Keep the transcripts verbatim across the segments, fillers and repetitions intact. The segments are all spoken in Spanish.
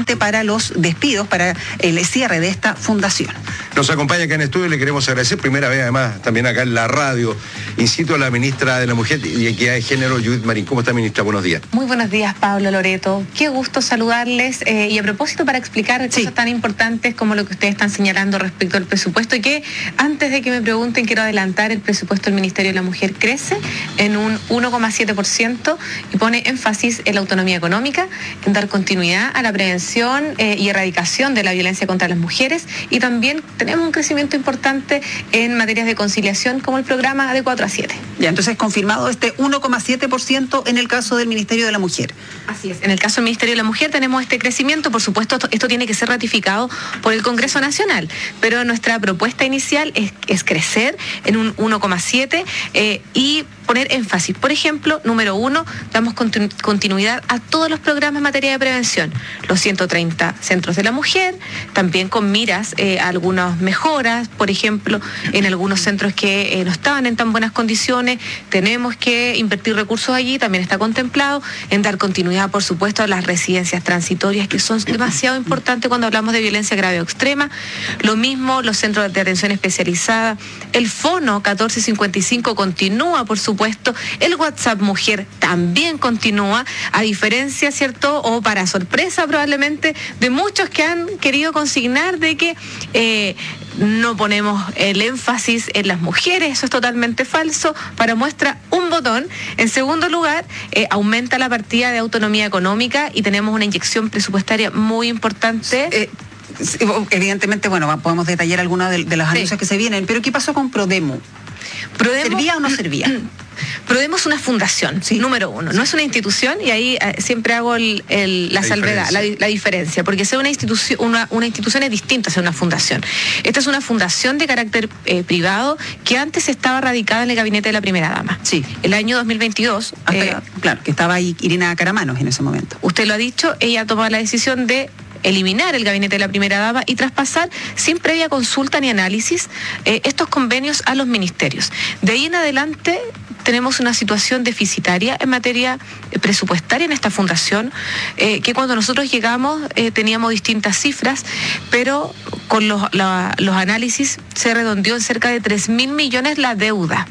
justamente para los despidos, para el cierre de esta fundación. Nos acompaña acá en estudio y le queremos agradecer, primera vez además, también acá en la radio. Incito a la ministra de la Mujer y Equidad de Género, Judith Marín. ¿Cómo está, ministra? Buenos días. Muy buenos días, Pablo, Loreto. Qué gusto saludarles eh, y a propósito para explicar sí. cosas tan importantes como lo que ustedes están señalando respecto al presupuesto, y que antes de que me pregunten quiero adelantar, el presupuesto del Ministerio de la Mujer crece en un uno coma siete por ciento y pone énfasis en la autonomía económica, en dar continuidad a la prevención eh, y erradicación de la violencia contra las mujeres, y también tenemos un crecimiento importante en materias de conciliación como el programa de cuatro a siete. Ya, entonces confirmado este uno coma siete por ciento en el caso del Ministerio de la Mujer. Así es. En el caso del Ministerio de la Mujer tenemos este crecimiento. Por supuesto, esto, esto tiene que ser ratificado por el Congreso Nacional, pero nuestra propuesta inicial es, es crecer en un uno coma siete eh, y poner énfasis. Por ejemplo, número uno, damos continu- continuidad a todos los programas en materia de prevención. Los ciento treinta centros de la mujer, también con miras eh, a algunas mejoras, por ejemplo, en algunos centros que eh, no estaban en tan buenas condiciones, tenemos que invertir recursos allí, también está contemplado, en dar continuidad, por supuesto, a las residencias transitorias, que son demasiado importantes cuando hablamos de violencia grave o extrema. Lo mismo, los centros de atención especializada, el Fono catorce cincuenta y cinco continúa, por supuesto, el WhatsApp Mujer también continúa, a diferencia, ¿cierto?, o para sorpresa probablemente de muchos que han querido consignar de que eh, no ponemos el énfasis en las mujeres. Eso es totalmente falso. Para muestra, un botón. En segundo lugar, eh, aumenta la partida de autonomía económica y tenemos una inyección presupuestaria muy importante. Eh, evidentemente, bueno, podemos detallar algunas de, de las anuncios sí. que se vienen, pero ¿qué pasó con Prodemu? Prodemu, ¿Servía o no servía? Prodemu es una fundación, sí. número uno, no es una institución, y ahí eh, siempre hago el, el, la, la salvedad, la, la diferencia, porque ser una institución, una, una institución es distinta a ser una fundación. Esta es una fundación de carácter eh, privado que antes estaba radicada en el gabinete de la primera dama. Sí. El año dos mil veintidós. Hasta, eh, claro, que estaba ahí Irina Caramanos en ese momento. Usted lo ha dicho, ella tomó la decisión de eliminar el gabinete de la primera dama y traspasar sin previa consulta ni análisis eh, estos convenios a los ministerios. De ahí en adelante tenemos una situación deficitaria en materia presupuestaria en esta fundación, eh, que cuando nosotros llegamos eh, teníamos distintas cifras, pero con los, la, los análisis se redondeó en cerca de tres mil millones la deuda.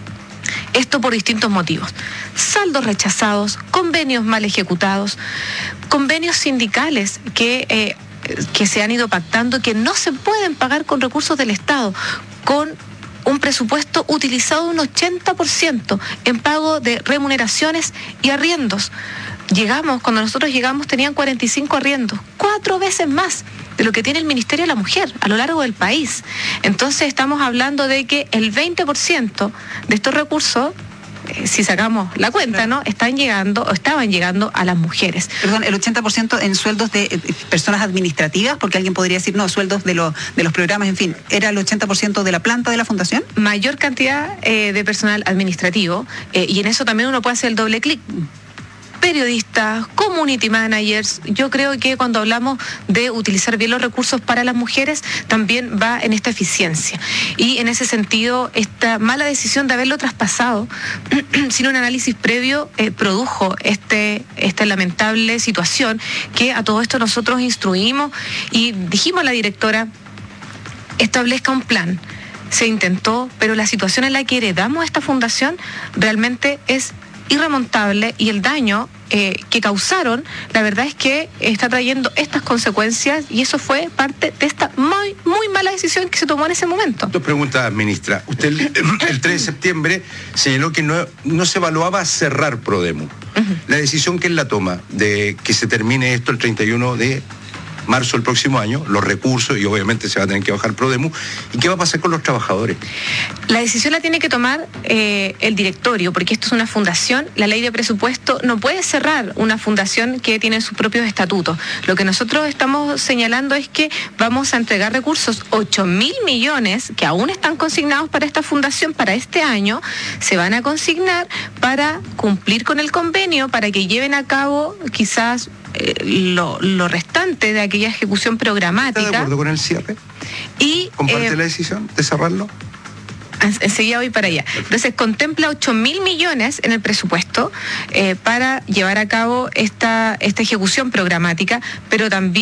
Esto por distintos motivos. Saldos rechazados, convenios mal ejecutados, convenios sindicales que, eh, que se han ido pactando, que no se pueden pagar con recursos del Estado, con un presupuesto utilizado un ochenta por ciento en pago de remuneraciones y arriendos. Llegamos, cuando nosotros llegamos tenían cuarenta y cinco arriendos, cuatro veces más de lo que tiene el Ministerio de la Mujer a lo largo del país. Entonces estamos hablando de que el veinte por ciento de estos recursos, eh, si sacamos la cuenta, ¿no?, están llegando o estaban llegando a las mujeres. Perdón, el ochenta por ciento en sueldos de eh, personas administrativas, porque alguien podría decir, no, sueldos de, lo, de los programas, en fin, ¿era el ochenta por ciento de la planta de la fundación? Mayor cantidad eh, de personal administrativo, eh, y en eso también uno puede hacer el doble clic. Periodistas, community managers. Yo creo que cuando hablamos de utilizar bien los recursos para las mujeres, también va en esta eficiencia. Y en ese sentido, esta mala decisión de haberlo traspasado sin un análisis previo eh, produjo este, esta lamentable situación, que a todo esto nosotros instruimos y dijimos a la directora, establezca un plan. Se intentó, pero la situación en la que heredamos esta fundación realmente es irremontable, y el daño eh, que causaron, la verdad es que está trayendo estas consecuencias, y eso fue parte de esta muy, muy mala decisión que se tomó en ese momento. Dos preguntas, ministra. Usted el, el tres de septiembre señaló que no, no se evaluaba cerrar Prodemu. Uh-huh. La decisión que él la toma de que se termine esto el treinta y uno de marzo del próximo año, los recursos, y obviamente se va a tener que bajar Prodemu, ¿y qué va a pasar con los trabajadores? La decisión la tiene que tomar eh, el directorio, porque esto es una fundación. La ley de presupuesto no puede cerrar una fundación que tiene sus propios estatutos. Lo que nosotros estamos señalando es que vamos a entregar recursos, ocho mil millones que aún están consignados para esta fundación para este año, se van a consignar para cumplir con el convenio, para que lleven a cabo quizás eh, lo, lo restante de aquella ejecución programática. ¿Está de acuerdo con el cierre? Y, ¿comparte eh, la decisión de cerrarlo? Enseguida voy para allá. Entonces contempla ocho mil millones en el presupuesto eh, para llevar a cabo esta, esta ejecución programática, pero también